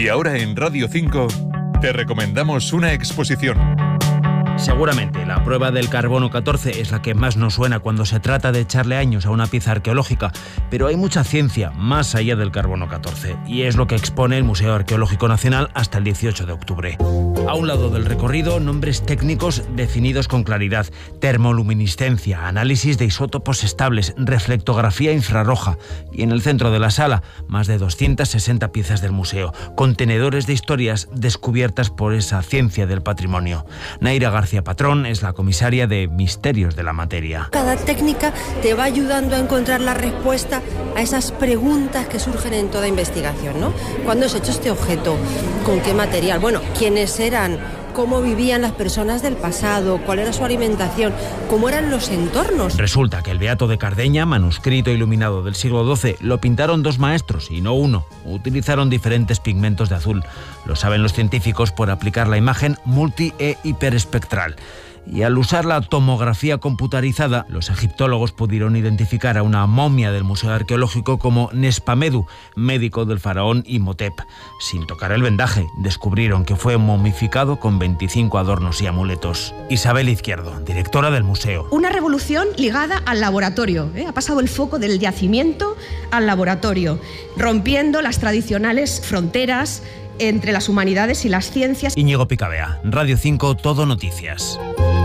Y ahora en Radio 5 te recomendamos una exposición. Seguramente la prueba del carbono 14 es la que más nos suena cuando se trata de echarle años a una pieza arqueológica, pero hay mucha ciencia más allá del carbono 14 y es lo que expone el Museo Arqueológico Nacional hasta el 18 de octubre. A un lado del recorrido, nombres técnicos definidos con claridad: termoluminiscencia, análisis de isótopos estables, reflectografía infrarroja, y en el centro de la sala, más de 260 piezas del museo, contenedores de historias descubiertas por esa ciencia del patrimonio. Naira García Patrón es la comisaria de Misterios de la Materia. Cada técnica te va ayudando a encontrar la respuesta a esas preguntas que surgen en toda investigación, ¿no? ¿Cuándo se ha hecho este objeto? ¿Con qué material? Bueno, ¿quiénes eran? ¿Cómo vivían las personas del pasado? ¿Cuál era su alimentación? ¿Cómo eran los entornos? Resulta que el Beato de Cardeña, manuscrito iluminado del siglo XII, lo pintaron 2 maestros y no uno. Utilizaron diferentes pigmentos de azul. Lo saben los científicos por aplicar la imagen multi e hiperespectral. Y al usar la tomografía computarizada, los egiptólogos pudieron identificar a una momia del Museo Arqueológico como Nespamedu, médico del faraón Imhotep. Sin tocar el vendaje, descubrieron que fue momificado con 25 adornos y amuletos. Isabel Izquierdo, directora del museo. Una revolución ligada al laboratorio. Ha pasado el foco del yacimiento al laboratorio, rompiendo las tradicionales fronteras entre las humanidades y las ciencias. Íñigo Picabea, Radio 5, Todo Noticias.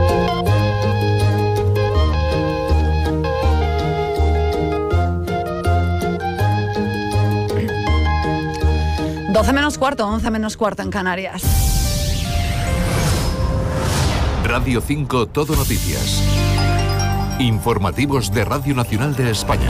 Menos cuarto, 11 menos cuarto en Canarias. Radio 5 Todo Noticias. Informativos de Radio Nacional de España.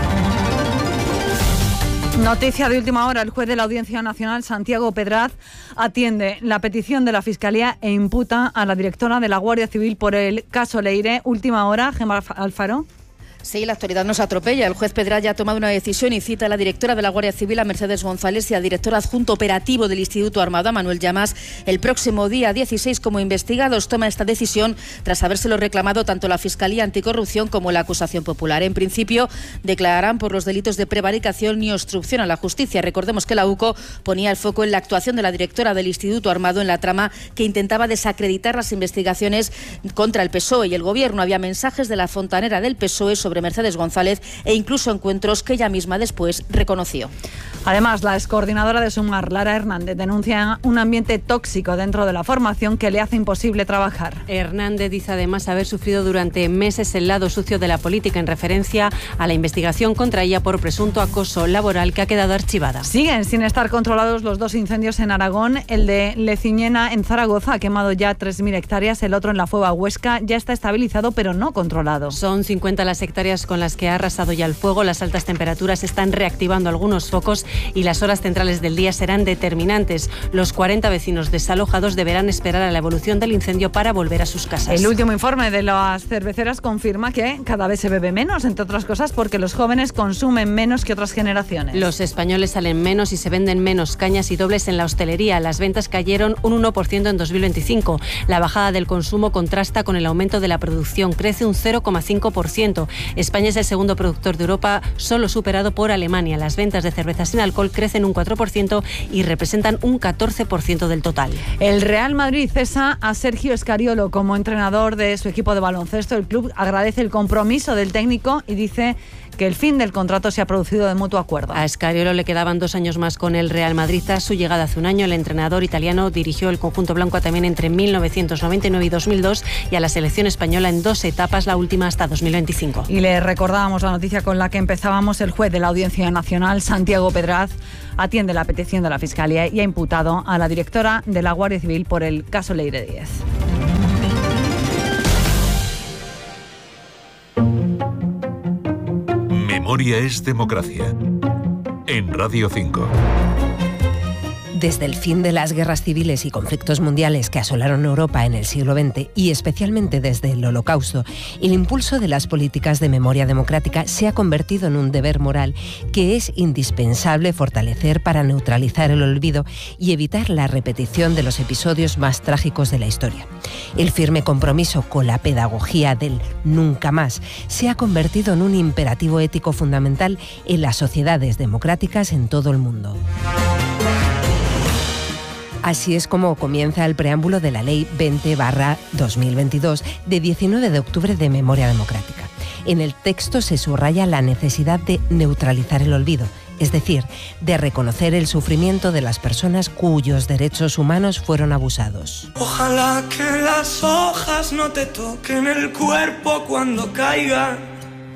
Noticia de última hora: el juez de la Audiencia Nacional, Santiago Pedraz, atiende la petición de la Fiscalía e imputa a la directora de la Guardia Civil por el caso Leire. Última hora, Gemma Alfaro. Sí, la actualidad nos atropella. El juez Pedraz ya ha tomado una decisión y cita a la directora de la Guardia Civil, a Mercedes González, y al director adjunto operativo del Instituto Armado, a Manuel Llamas, el próximo día 16 como investigados. Toma esta decisión tras habérselo reclamado tanto la Fiscalía Anticorrupción como la acusación popular. En principio, declararán por los delitos de prevaricación y obstrucción a la justicia. Recordemos que la UCO ponía el foco en la actuación de la directora del Instituto Armado en la trama que intentaba desacreditar las investigaciones contra el PSOE y el Gobierno. Había mensajes de la fontanera del PSOE sobre Mercedes González e incluso encuentros que ella misma después reconoció. Además, la excoordinadora de Sumar, Lara Hernández, denuncia un ambiente tóxico dentro de la formación que le hace imposible trabajar. Hernández dice además haber sufrido durante meses el lado sucio de la política, en referencia a la investigación contra ella por presunto acoso laboral que ha quedado archivada. Siguen sin estar controlados los 2 incendios en Aragón. El de Leciñena en Zaragoza ha quemado ya 3.000 hectáreas, el otro en la Fueva Huesca ya está estabilizado pero no controlado. Son 50 las hectáreas con las que ha arrasado ya el fuego. Las altas temperaturas están reactivando algunos focos y las horas centrales del día serán determinantes. Los 40 vecinos desalojados deberán esperar a la evolución del incendio para volver a sus casas. El último informe de las cerveceras confirma que cada vez se bebe menos, entre otras cosas porque los jóvenes consumen menos que otras generaciones. Los españoles salen menos y se venden menos cañas y dobles en la hostelería. Las ventas cayeron un 1% en 2025. La bajada del consumo contrasta con el aumento de la producción. Crece un 0,5%. España es el segundo productor de Europa, solo superado por Alemania. Las ventas de cerveza sin alcohol crecen un 4% y representan un 14% del total. El Real Madrid cesa a Sergio Escariolo como entrenador de su equipo de baloncesto. El club agradece el compromiso del técnico y dice que el fin del contrato se ha producido de mutuo acuerdo. A Escariolo le quedaban 2 años más con el Real Madrid. Tras su llegada hace un año, el entrenador italiano dirigió el conjunto blanco también entre 1999 y 2002 y a la selección española en 2 etapas, la última hasta 2025. Y le recordábamos la noticia con la que empezábamos. El juez de la Audiencia Nacional, Santiago Pedraz, atiende la petición de la Fiscalía y ha imputado a la directora de la Guardia Civil por el caso Leire 10. Memoria es democracia. En Radio 5. Desde el fin de las guerras civiles y conflictos mundiales que asolaron Europa en el siglo XX y especialmente desde el Holocausto, el impulso de las políticas de memoria democrática se ha convertido en un deber moral que es indispensable fortalecer para neutralizar el olvido y evitar la repetición de los episodios más trágicos de la historia. El firme compromiso con la pedagogía del nunca más se ha convertido en un imperativo ético fundamental en las sociedades democráticas en todo el mundo. Así es como comienza el preámbulo de la Ley 20/2022 de 19 de octubre de Memoria Democrática. En el texto se subraya la necesidad de neutralizar el olvido, es decir, de reconocer el sufrimiento de las personas cuyos derechos humanos fueron abusados. Ojalá que las hojas no te toquen el cuerpo cuando caigan.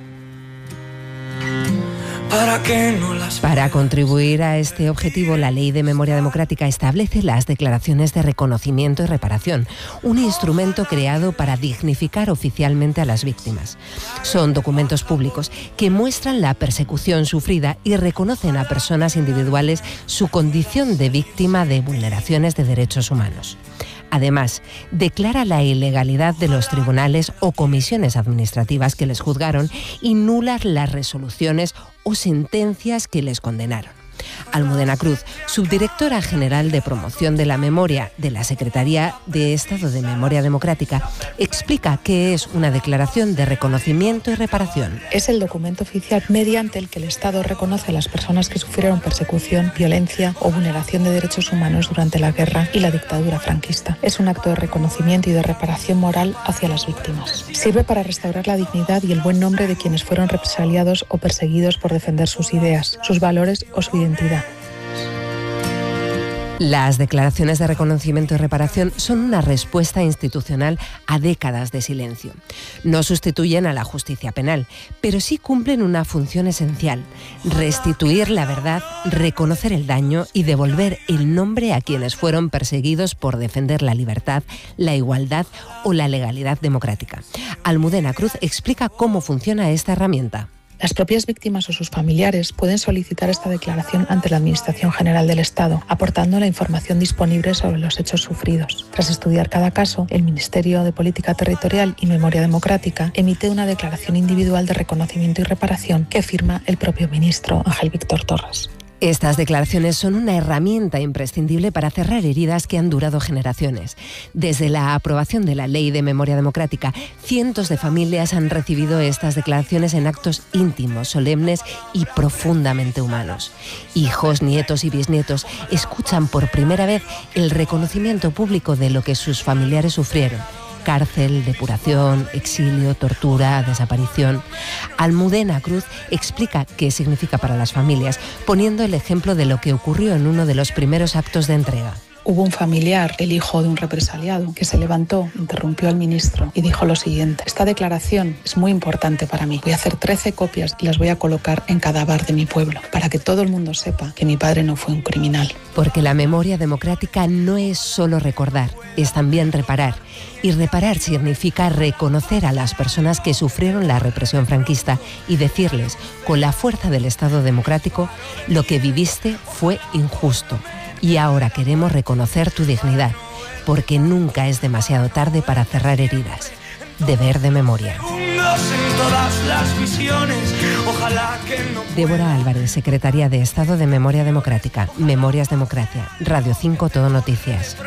Para contribuir a este objetivo, la Ley de Memoria Democrática establece las declaraciones de reconocimiento y reparación, un instrumento creado para dignificar oficialmente a las víctimas. Son documentos públicos que muestran la persecución sufrida y reconocen a personas individuales su condición de víctima de vulneraciones de derechos humanos. Además, declara la ilegalidad de los tribunales o comisiones administrativas que les juzgaron y nulas las resoluciones o sentencias que les condenaron. Almudena Cruz, subdirectora general de Promoción de la Memoria de la Secretaría de Estado de Memoria Democrática, explica qué es una declaración de reconocimiento y reparación. Es el documento oficial mediante el que el Estado reconoce a las personas que sufrieron persecución, violencia o vulneración de derechos humanos durante la guerra y la dictadura franquista. Es un acto de reconocimiento y de reparación moral hacia las víctimas. Sirve para restaurar la dignidad y el buen nombre de quienes fueron represaliados o perseguidos por defender sus ideas, sus valores o su identidad. Las declaraciones de reconocimiento y reparación son una respuesta institucional a décadas de silencio. No sustituyen a la justicia penal, pero sí cumplen una función esencial: restituir la verdad, reconocer el daño y devolver el nombre a quienes fueron perseguidos por defender la libertad, la igualdad o la legalidad democrática. Almudena Cruz explica cómo funciona esta herramienta. Las propias víctimas o sus familiares pueden solicitar esta declaración ante la Administración General del Estado, aportando la información disponible sobre los hechos sufridos. Tras estudiar cada caso, el Ministerio de Política Territorial y Memoria Democrática emite una declaración individual de reconocimiento y reparación que firma el propio ministro Ángel Víctor Torres. Estas declaraciones son una herramienta imprescindible para cerrar heridas que han durado generaciones. Desde la aprobación de la Ley de Memoria Democrática, cientos de familias han recibido estas declaraciones en actos íntimos, solemnes y profundamente humanos. Hijos, nietos y bisnietos escuchan por primera vez el reconocimiento público de lo que sus familiares sufrieron: cárcel, depuración, exilio, tortura, desaparición. Almudena Cruz explica qué significa para las familias, poniendo el ejemplo de lo que ocurrió en uno de los primeros actos de entrega. Hubo un familiar, el hijo de un represaliado, que se levantó, interrumpió al ministro y dijo lo siguiente: esta declaración es muy importante para mí. Voy a hacer 13 copias y las voy a colocar en cada bar de mi pueblo, para que todo el mundo sepa que mi padre no fue un criminal. Porque la memoria democrática no es solo recordar, es también reparar. Y reparar significa reconocer a las personas que sufrieron la represión franquista y decirles, con la fuerza del Estado democrático: lo que viviste fue injusto. Y ahora queremos reconocer tu dignidad, porque nunca es demasiado tarde para cerrar heridas. Deber de memoria. Débora Álvarez, Secretaría de Estado de Memoria Democrática. Memorias Democracia. Radio 5 Todo Noticias.